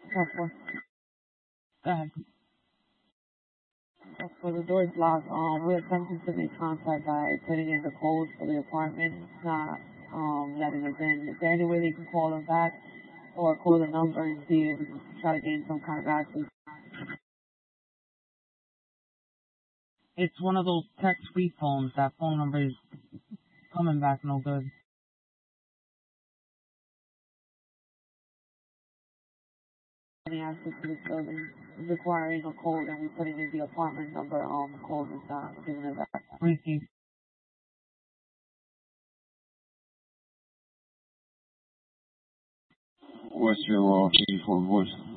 For, go ahead. For the door's locked, we attempted to make contact by putting in the code for the apartment. It's not letting us in. Is there any way they can call us back or call the number and see if we can try to gain some kind of access? It's one of those text-free phones. That phone number is coming back no good. Any access to this building requiring a code, and we put it in the apartment number. Code is not giving it back. Received. What's your 84 voice?